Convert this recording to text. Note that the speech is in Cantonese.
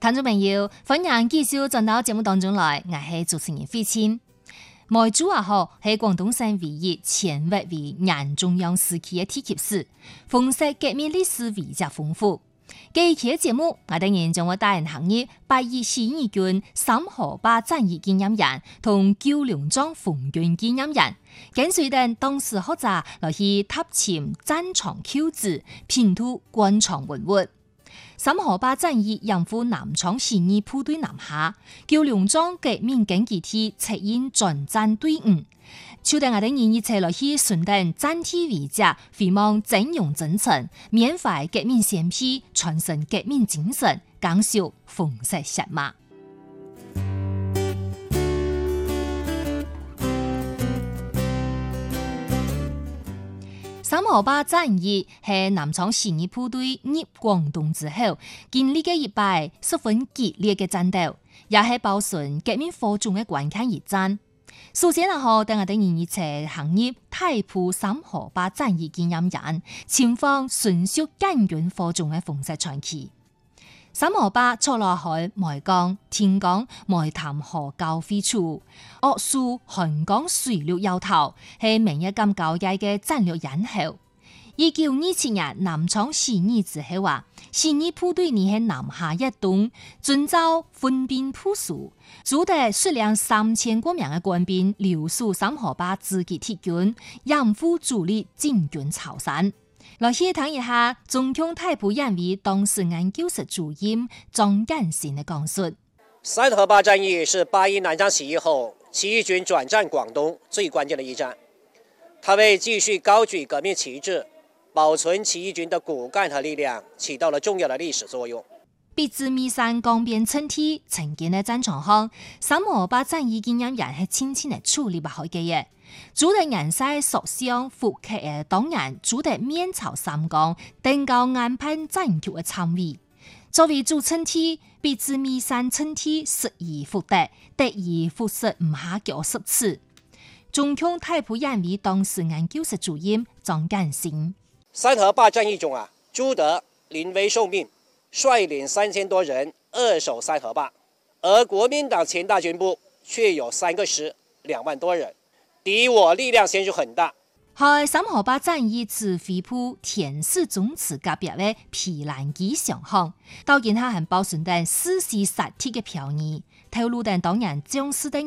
聽眾朋友，歡迎繼續進到節目當中來，我係主持人費清。梅主號係廣東省唯一前劃為原中央時期嘅地級市，豐碩革命歷史遺跡豐富。這一期嘅節目，我哋人將會帶人行入8·24義軍3河壩戰役紀念館同九龍莊奉軍紀念館，跟隨等當時學者來去踏尋戰場舊址，拼圖官場文物。3河壩戰役應付南昌起義部隊南下，九龍莊革命根據地策應轉戰隊伍。就等我哋人一齊來去順登戰地遺跡，回望整容真誠，緬懷革命先輩，傳承革命精神，講述豐碩血脈。3河壩戰役係南昌起義部隊入廣東之後，經歷嘅一敗十分激烈嘅戰鬥，也係保存革命火種嘅關鍵一戰。首先等我哋人一齊行入大埔3河壩戰役紀念館，前方純屬建軍火種嘅豐碩傳奇。3河壩錯落海梅江、天江、梅潭河交匯處，惡樹韓江水陸要頭，係明日咁高階嘅戰略咽喉。1927年南昌起義之後起義部隊呢喺南下一東，遵照分兵部署，組隊數量3000多名嘅官兵留守3河壩自己鐵軍，應付主力進軍潮汕。來細談一下中共太平演委當時研究室主任莊建新的講述。 3河壩戰役是8·1南昌起義後起義軍轉戰廣東最關鍵的一戰，它為繼續高舉革命旗幟，保存起義軍的骨幹和力量起到了重要的歷史作用。 別子密山江邊稱帝曾經的戰場上3河壩戰役紀念館係輕輕的處理不好嘅嘢。主的人在所向復刻嘅當然主的面朝三江，登高安攀戰局嘅參與。作為主稱帝，別子密山稱帝失而復得，得而復失唔下腳10次。中共太平演委當時研究室主任莊建新。 3河壩戰役中朱德臨危受命，率領3000多人扼守3河壩，而國民黨前大軍部卻有3個師2萬多人，敵我力量懸殊很大。 喺3河壩戰役指揮部田氏宗祠隔壁嘅皮蘭基上巷，到今下還保存等4C實體嘅標語，透露等當然將士等